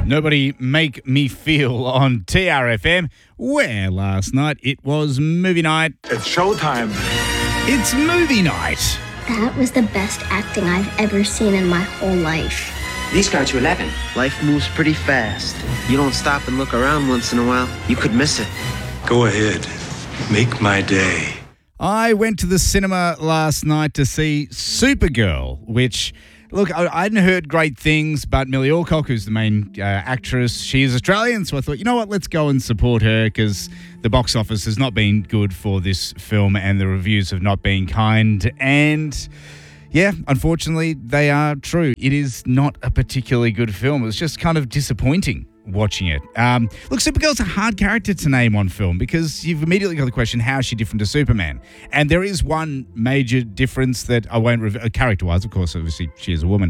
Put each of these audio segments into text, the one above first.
Nobody Make Me Feel on TRFM, where last night it was movie night. It's showtime. It's movie night. That was the best acting I've ever seen in my whole life. These go to 11. Life moves pretty fast. You don't stop and look around once in a while, you could miss it. Go ahead. Make my day. I went to the cinema last night to see Supergirl, which, look, I hadn't heard great things, but Millie Alcock, who's the main actress, she is Australian, so I thought, you know what, let's go and support her because the box office has not been good for this film and the reviews have not been kind. And yeah, unfortunately, they are true. It is not a particularly good film. It was just kind of disappointing watching it. Look, Supergirl's a hard character to name on film because you've immediately got the question, how is she different to Superman? And there is one major difference that I won't reveal, character-wise, of course, obviously she is a woman.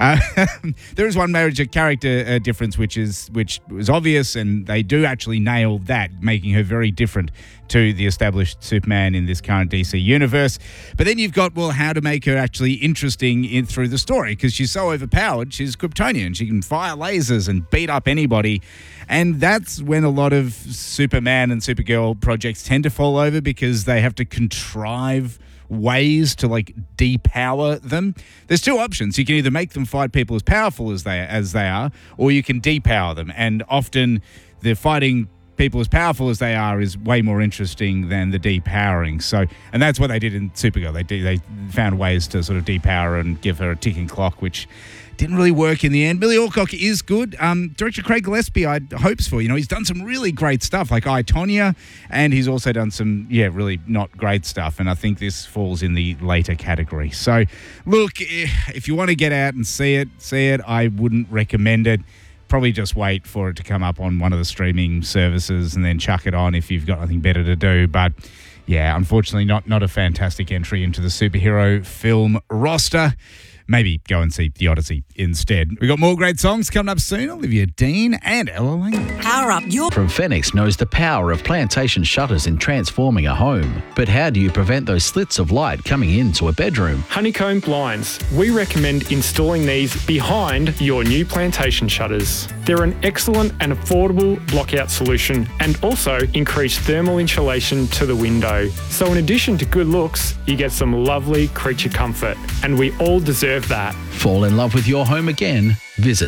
There is one major character difference which was obvious, and they do actually nail that, making her very different to the established Superman in this current DC universe. But then you've got, well, how to make her actually interesting through the story, because she's so overpowered, she's Kryptonian. She can fire lasers and beat up anybody. And that's when a lot of Superman and Supergirl projects tend to fall over, because they have to contrive ways to depower them. There's two options. You can either make them fight people as powerful as they are, or you can depower them. And often the fighting people as powerful as they are is way more interesting than the depowering. So, and that's what they did in Supergirl. They found ways to sort of depower and give her a ticking clock, which didn't really work in the end. Millie Alcock is good. Director Craig Gillespie, I had hopes for. He's done some really great stuff like I, Tonya, and he's also done some, really not great stuff. And I think this falls in the later category. So, look, if you want to get out and see it. I wouldn't recommend it. Probably just wait for it to come up on one of the streaming services and then chuck it on if you've got nothing better to do. But yeah, unfortunately not a fantastic entry into the superhero film roster. Maybe go and see The Odyssey instead. We've got more great songs coming up soon. Olivia Dean and Ella Lang. Power up your... From Fenix knows the power of plantation shutters in transforming a home. But how do you prevent those slits of light coming into a bedroom? Honeycomb blinds. We recommend installing these behind your new plantation shutters. They're an excellent and affordable blockout solution and also increase thermal insulation to the window. So in addition to good looks, you get some lovely creature comfort, and we all deserve that. Fall in love with your home again? Visit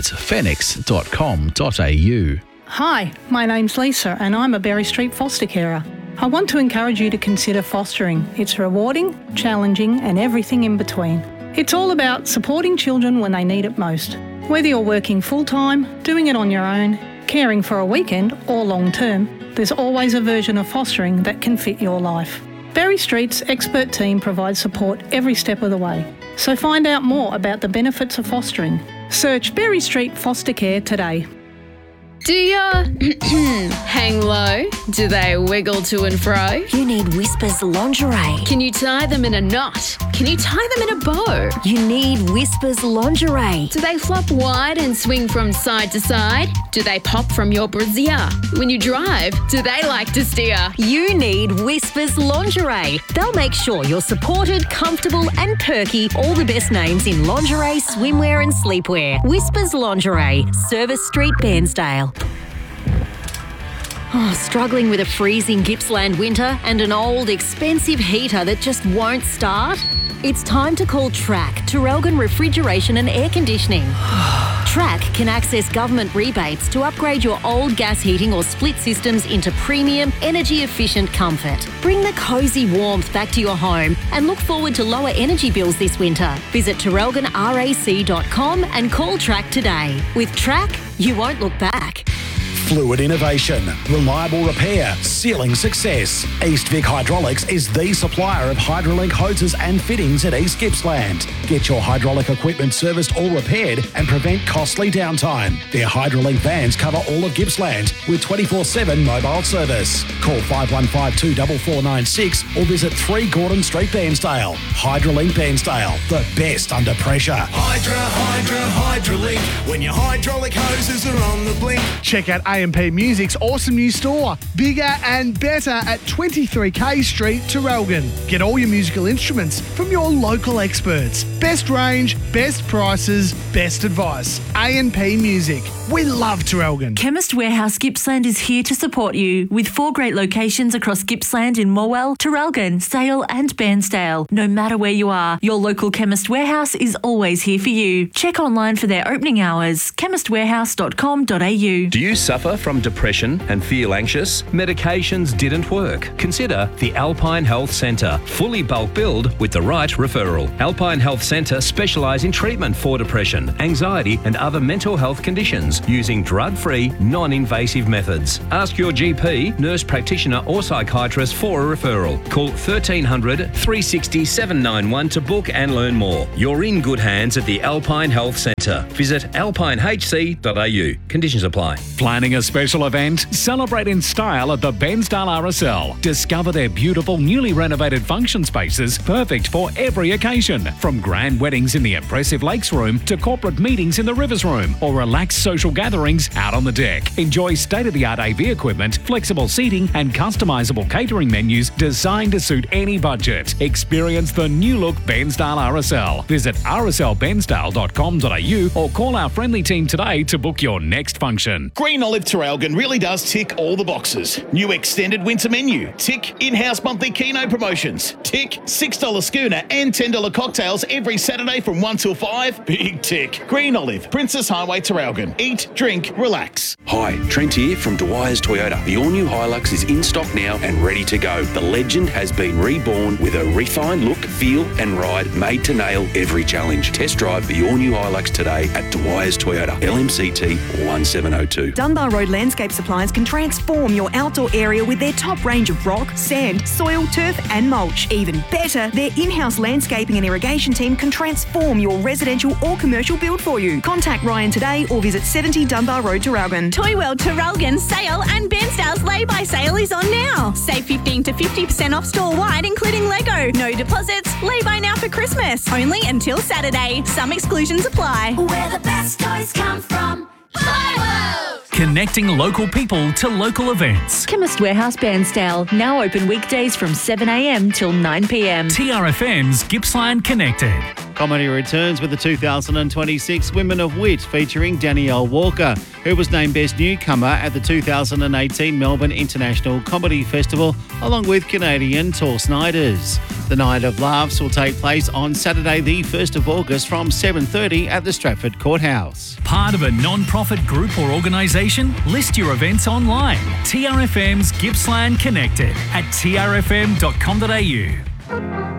fenix.com.au. Hi, my name's Lisa and I'm a Berry Street foster carer. I want to encourage you to consider fostering. It's rewarding, challenging and everything in between. It's all about supporting children when they need it most. Whether you're working full-time, doing it on your own, caring for a weekend or long-term, there's always a version of fostering that can fit your life. Berry Street's expert team provides support every step of the way. So find out more about the benefits of fostering. Search Berry Street Foster Care today. Do you hang low? Do they wiggle to and fro? You need Whispers lingerie. Can you tie them in a knot? Can you tie them in a bow? You need Whispers lingerie. Do they flop wide and swing from side to side? Do they pop from your brassiere? When you drive, do they like to steer? You need Whispers lingerie. They'll make sure you're supported, comfortable and perky. All the best names in lingerie, swimwear and sleepwear. Whispers lingerie. Service Street, Bairnsdale. Struggling with a freezing Gippsland winter and an old, expensive heater that just won't start? It's time to call TRAC, Traralgon Refrigeration and Air Conditioning. TRAC can access government rebates to upgrade your old gas heating or split systems into premium, energy-efficient comfort. Bring the cosy warmth back to your home and look forward to lower energy bills this winter. Visit TraralgonRAC.com and call TRAC today. With TRAC, you won't look back. Fluid innovation, reliable repair, sealing success. East Vic Hydraulics is the supplier of Hydrolink hoses and fittings at East Gippsland. Get your hydraulic equipment serviced or repaired and prevent costly downtime. Their Hydrolink vans cover all of Gippsland with 24/7 mobile service. Call 515 24496 or visit 3 Gordon Street, Bairnsdale. Hydrolink Bairnsdale, the best under pressure. Hydrolink. When your hydraulic hoses are on the blink. Check out A&P Music's awesome new store, bigger and better at 23K Street, Traralgon. Get all your musical instruments from your local experts. Best range, best prices, best advice. A&P Music. We love Traralgon. Chemist Warehouse Gippsland is here to support you with 4 great locations across Gippsland in Morwell, Traralgon, Sale and Bairnsdale. No matter where you are, your local Chemist Warehouse is always here for you. Check online for their opening hours, chemistwarehouse.com.au. Do you suffer from depression and feel anxious? Medications didn't work? Consider the Alpine Health Centre. Fully bulk billed with the right referral. Alpine Health Centre specialise in treatment for depression, anxiety and other mental health conditions using drug-free, non-invasive methods. Ask your GP, nurse practitioner or psychiatrist for a referral. Call 1300 360 791 to book and learn more. You're in good hands at the Alpine Health Centre. Visit alpinehc.au. Conditions apply. Planning a special event? Celebrate in style at the Bairnsdale RSL. Discover their beautiful, newly renovated function spaces, perfect for every occasion. From grand weddings in the impressive Lakes Room to corporate meetings in the Rivers Room or relaxed social gatherings out on the deck. Enjoy state-of-the-art AV equipment, flexible seating and customisable catering menus designed to suit any budget. Experience the new look Bairnsdale RSL. Visit rslbairnsdale.com.au or call our friendly team today to book your next function. Green Olive Traralgon really does tick all the boxes. New extended winter menu. Tick. In-house monthly Keno promotions. Tick. $6 schooner and $10 cocktails every Saturday from 1 till 5. Big tick. Green Olive, Princess Highway, Traralgon. Eat, drink, relax. Hi, Trent here from Dwyer's Toyota. The all-new Hilux is in stock now and ready to go. The legend has been reborn with a refined look, feel and ride made to nail every challenge. Test drive the all-new Hilux today at Dwyer's Toyota, LMCT 1702. Dunbar Road Landscape Supplies can transform your outdoor area with their top range of rock, sand, soil, turf and mulch. Even better, their in-house landscaping and irrigation team can transform your residential or commercial build for you. Contact Ryan today or visit 70 Dunbar Road, Traralgon. Toy World Traralgon Sale and Bairnsdale's lay-by sale is on now. Save 15 to 50% off store-wide, including Lego. No deposits, lay-by now for Christmas. Only until Saturday. Some exclusions apply. Where the best toys come from. Toy World! Connecting local people to local events. Chemist Warehouse Bairnsdale, now open weekdays from 7 a.m. till 9 p.m. TRFM's Gippsland Connected. Comedy returns with the 2026 Women of Wit featuring Danielle Walker, who was named Best Newcomer at the 2018 Melbourne International Comedy Festival, along with Canadian Tor Snyders. The Night of Laughs will take place on Saturday the 1st of August from 7:30 at the Stratford Courthouse. Part of a non-profit group or organisation? List your events online. TRFM's Gippsland Connected at trfm.com.au.